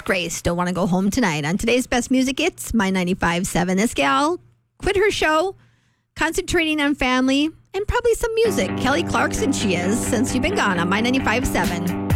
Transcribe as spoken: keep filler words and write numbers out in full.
Grace, Don't Want to Go Home Tonight. On today's Best Music, it's My ninety-five point seven. This gal quit her show, concentrating on family and probably some music. Kelly Clarkson she is, since you've been gone on My ninety-five point seven.